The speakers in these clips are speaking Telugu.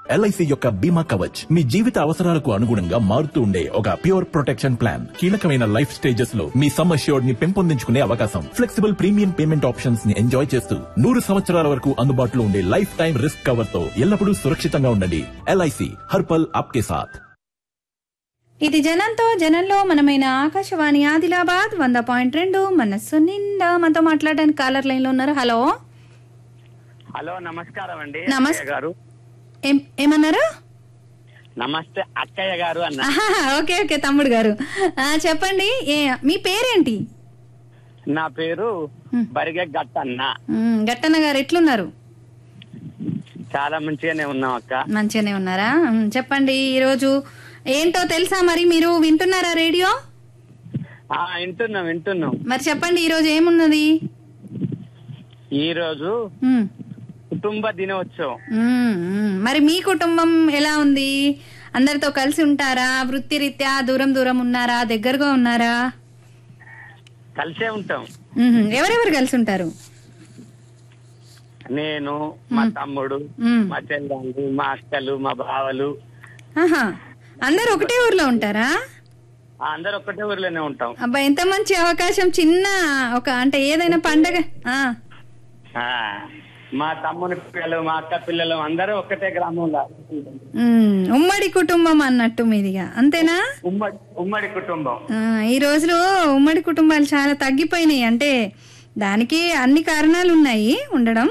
ఎల్ఐసి యొక్క బీమా కవచ్ మీ జీవిత అవసరాలకు అనుగుణంగా మారుతూ ఉండే ఒక ప్యూర్ ప్రొటెక్షన్ ప్లాన్. కీలకమైన లైఫ్ స్టేజెస్ లో మీ సమ్ అష్యూర్డ్ ని పెంపొందించుకునే అవకాశం, ఫ్లెక్సిబుల్ ప్రీమియం పేమెంట్ ఆప్షన్స్ ని ఎంజాయ్ చేస్తూ 100 సంవత్సరాల వరకు అందుబాటులో ఉండే లైఫ్ టైం రిస్క్ కవర్ తో ఎల్లప్పుడూ సురక్షితంగా ఉండండి. ఎల్ఐసి హర్పల్ ఆప్కే సాథ్. ఇది జనంతో జనంలో మనమైన ఆకాశవాణి ఆదిలాబాద్ 100.2 మనస్సు నిండా. మనతో మాట్లాడడానికి కాలర్ లైన్ లో ఉన్నారు. హలో హలో, నమస్కారం అండి. నమస్తే గారు. ఏమన్నారు? నమస్తే అక్కయ్య గారు అన్న. ఓకే ఓకే తమ్ముడు గారు, చెప్పండి. మీ పేరేంటి? నా పేరు బరిగె గట్టన్న. గట్టన్న గారు ఎట్లున్నారు? చాలా మంచిగానే ఉన్నాం అక్క. మంచిగానే ఉన్నారా? చెప్పండి, ఈరోజు ఏంటో తెలుసా మరి? మీరు వింటున్నారా రేడియో? వింటున్నాం. మరి చెప్పండి, ఈరోజు ఏమున్నది? ఈరోజు కుటుంబ దినోత్సవం. మరి మీ కుటుంబం ఎలా ఉంది? అందరితో కలిసి ఉంటారా? వృత్తిరీత్యా దూరం ఉన్నారా? దగ్గరగా ఉన్నారా? కలిసే ఉంటాం. ఎవరెవరు కలిసి ఉంటారు? నేను, మా తమ్ముడు, మా చెల్లెళ్ళు, మా అక్కలు, మా బావలు. అందరు ఒకటే ఊర్లో ఉంటారా? అందరు ఒకటే ఊర్లోనే ఉంటాం. అబ్బా, ఎంత మంచి అవకాశం. చిన్న అంటే ఏదైనా పండగ. మా తమ్ముని పిల్లలు, మా అక్క పిల్లలు అందరూ ఒకటే గ్రామంలో. ఉమ్మడి కుటుంబం అన్నట్టు మీదిగా, అంతేనా? ఉమ్మడి కుటుంబం. ఈ రోజులో ఉమ్మడి కుటుంబాలు చాలా తగ్గిపోయినాయి. అంటే దానికి అన్ని కారణాలు ఉన్నాయి ఉండడం.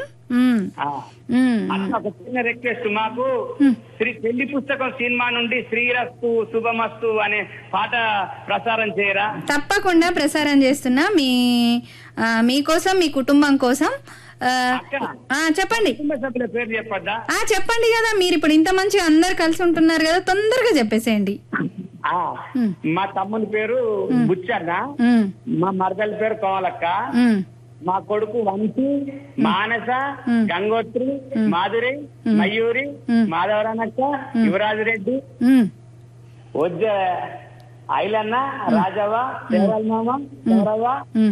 ఒక చిన్న రిక్వెస్ట్, మాకు శ్రీ పెళ్లి పుస్తకం సినిమా నుండి శ్రీరస్తు శుభమస్తు అనే పాట ప్రసారం చేయరా? తప్పకుండా ప్రసారం చేస్తున్నా. మీకోసం, మీ కుటుంబం కోసం. చెప్పండి. కుటుంబ సభ్యుల పేరు చెప్పద్దా? చెప్పండి కదా, మీరు ఇప్పుడు ఇంత మంచిగా అందరు కలిసి ఉంటున్నారు కదా, తొందరగా చెప్పేసేయండి. మా తమ్ముని పేరు బుచ్చన్న, మా మరదల పేరు కోవలక్క, మా కొడుకు వంశీ, మానస, గంగోత్రి, మాధురి, మయూరి, మాధవరానక్క, యువరాజు రెడ్డి, వజ్జ ఐలన్న, రాజవ్వ, దేవల్ మామ, గౌరవ్వ,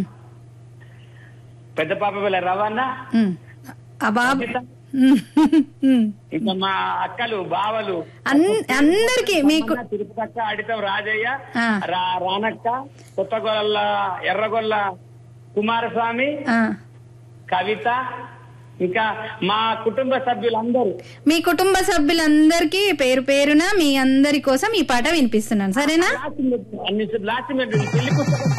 పెద్ద పాప పిల్ల రవన్న, ఇంకా మా అక్కలు, బావలు అందరికి, మీకు తిరుపతక్క, అడితం రాజయ్య, రానక్క, కొత్తగొల్ల, ఎర్రగొల్ల కుమారస్వామి, కవిత, ఇంకా మా కుటుంబ సభ్యులందరూ. మీ కుటుంబ సభ్యులందరికీ పేరు పేరున మీ అందరి కోసం ఈ పాట వినిపిస్తున్నాను, సరేనా? లాస్ట్ పెళ్లి పుస్తకం